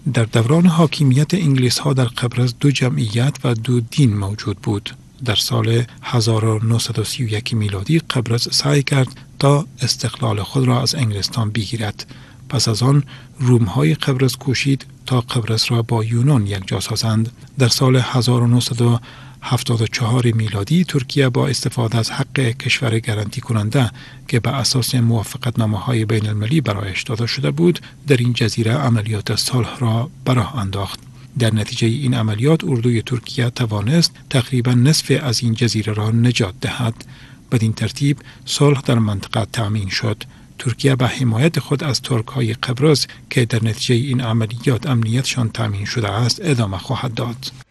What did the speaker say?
در دوران حاکمیت انگلیس ها در قبرس دو جمعیت و دو دین موجود بود. در سال 1931 میلادی قبرس سعی کرد تا استقلال خود را از انگلستان بگیرد. پس از آن روم های قبرس کوشید تا قبرس را با یونان یکجا سازند. در سال 1974 میلادی ترکیه با استفاده از حق کشور گارانتی کننده که به اساس موافقتنامه‌های بین المللی برایش داده شده بود، در این جزیره عملیات صلح را به راه انداخت. در نتیجه این عملیات اردوی ترکیه توانست تقریبا نصف از این جزیره را نجات دهد. بدین ترتیب صلح در منطقه تأمین شد. ترکیه به حمایت خود از ترک‌های قبرس که در نتیجه این عملیات امنیتشان تأمین شده است ادامه خواهد داد.